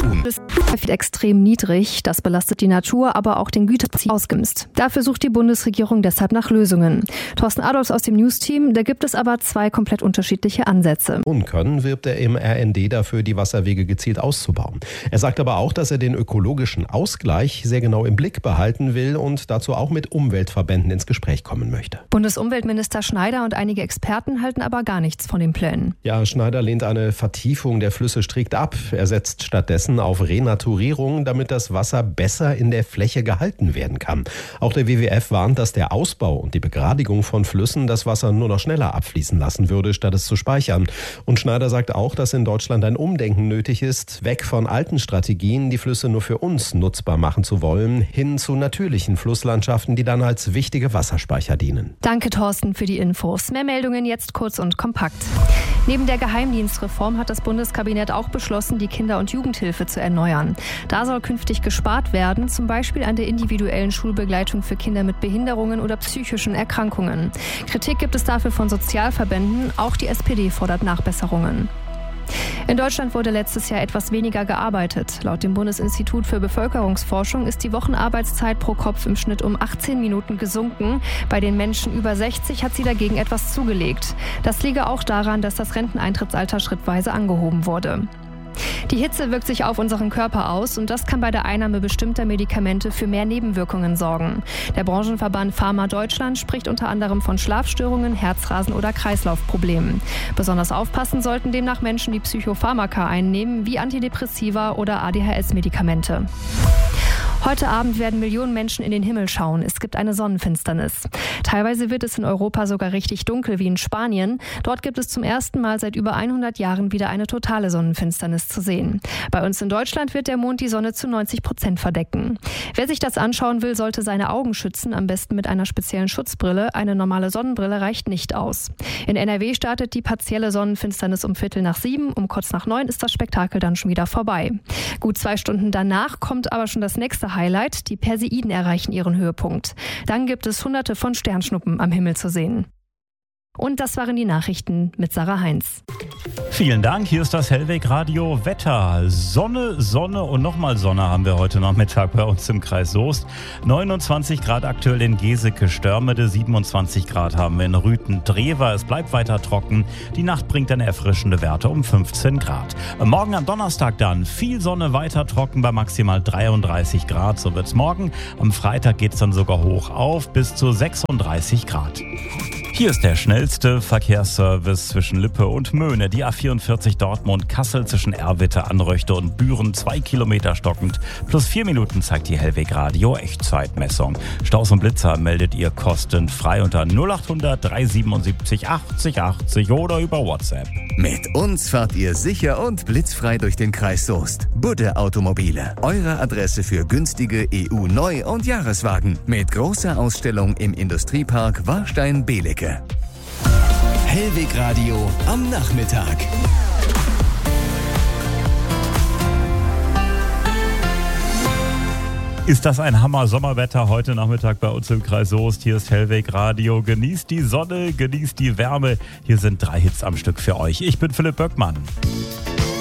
tun. Das ist extrem niedrig, das belastet die Natur, aber auch den Güterverkehr ausgimst. Dafür sucht die Bundesregierung deshalb nach Lösungen. Thorsten Adolfs aus dem News-Team, da gibt es aber zwei komplett unterschiedliche Ansätze. Können, wirbt er im RND dafür, die Wasserwege gezielt auszubauen. Er sagt aber auch, dass er den ökologischen Ausgleich sehr genau im Blick behalten will und dazu auch mit Umweltverbänden ins Gespräch kommen möchte. Bundesumweltminister Schneider und einige Experten halten aber gar nichts von den Plänen. Ja, Schneider lehnt eine Vertiefung der Flüsse strikt ab. Er setzt stattdessen auf Renaturierung, damit das Wasser besser in der Fläche gehalten werden kann. Auch der WWF warnt, dass der Ausbau und die Begradigung von Flüssen das Wasser nur noch schneller abfließen lassen würde, statt es zu speichern. Und Schneider sagt auch, dass in Deutschland ein Umdenken nötig ist, weg von alten Strategien, die Flüsse nur für uns nutzbar machen zu wollen, hin zu natürlichen Flusslandschaften, die dann als wichtige Wasserspeicher dienen. Danke, Thorsten, für die Infos. Mehr Meldungen jetzt kurz und kompakt. Neben der Geheimdienstreform hat das Bundeskabinett auch beschlossen, die Kinder- und Jugendhilfe zu erneuern. Da soll künftig gespart werden, zum Beispiel an der individuellen Schulbegleitung für Kinder mit Behinderungen oder psychischen Erkrankungen. Kritik gibt es dafür von Sozialverbänden, auch die SPD fordert Nachbesserungen. In Deutschland wurde letztes Jahr etwas weniger gearbeitet. Laut dem Bundesinstitut für Bevölkerungsforschung ist die Wochenarbeitszeit pro Kopf im Schnitt um 18 Minuten gesunken. Bei den Menschen über 60 hat sie dagegen etwas zugelegt. Das liege auch daran, dass das Renteneintrittsalter schrittweise angehoben wurde. Die Hitze wirkt sich auf unseren Körper aus und das kann bei der Einnahme bestimmter Medikamente für mehr Nebenwirkungen sorgen. Der Branchenverband Pharma Deutschland spricht unter anderem von Schlafstörungen, Herzrasen oder Kreislaufproblemen. Besonders aufpassen sollten demnach Menschen, die Psychopharmaka einnehmen, wie Antidepressiva oder ADHS-Medikamente. Heute Abend werden Millionen Menschen in den Himmel schauen. Es gibt eine Sonnenfinsternis. Teilweise wird es in Europa sogar richtig dunkel, wie in Spanien. Dort gibt es zum ersten Mal seit über 100 Jahren wieder eine totale Sonnenfinsternis zu sehen. Bei uns in Deutschland wird der Mond die Sonne zu 90% verdecken. Wer sich das anschauen will, sollte seine Augen schützen, am besten mit einer speziellen Schutzbrille. Eine normale Sonnenbrille reicht nicht aus. In NRW startet die partielle Sonnenfinsternis um 6:15. Um kurz nach 9 ist das Spektakel dann schon wieder vorbei. Gut 2 Stunden danach kommt aber schon das nächste Highlight. Die Perseiden erreichen ihren Höhepunkt. Dann gibt es Hunderte von Sternschnuppen am Himmel zu sehen. Und das waren die Nachrichten mit Sarah Heinz. Vielen Dank, hier ist das Hellweg Radio Wetter. Sonne, Sonne und nochmal Sonne haben wir heute Nachmittag bei uns im Kreis Soest. 29 Grad aktuell in Geseke-Störmede, 27 Grad haben wir in Rüthen-Drewer. Es bleibt weiter trocken. Die Nacht bringt dann erfrischende Werte um 15 Grad. Morgen am Donnerstag dann viel Sonne, weiter trocken bei maximal 33 Grad. So wird's morgen. Am Freitag geht's dann sogar hoch auf bis zu 36 Grad. Hier ist der schnellste Verkehrsservice zwischen Lippe und Möhne. Die A44 Dortmund-Kassel zwischen Erwitte, Anröchte und Büren 2 Kilometer stockend. Plus 4 Minuten zeigt die Hellweg Radio Echtzeitmessung. Staus und Blitzer meldet ihr kostenfrei unter 0800 377 80 80 oder über WhatsApp. Mit uns fahrt ihr sicher und blitzfrei durch den Kreis Soest. Budde Automobile, eure Adresse für günstige EU-Neu- und Jahreswagen. Mit großer Ausstellung im Industriepark Warstein-Belecke. Hellweg Radio am Nachmittag. Ist das ein Hammer-Sommerwetter heute Nachmittag bei uns im Kreis Soest? Hier ist Hellweg Radio. Genießt die Sonne, genießt die Wärme. Hier sind 3 Hits am Stück für euch. Ich bin Philipp Böckmann.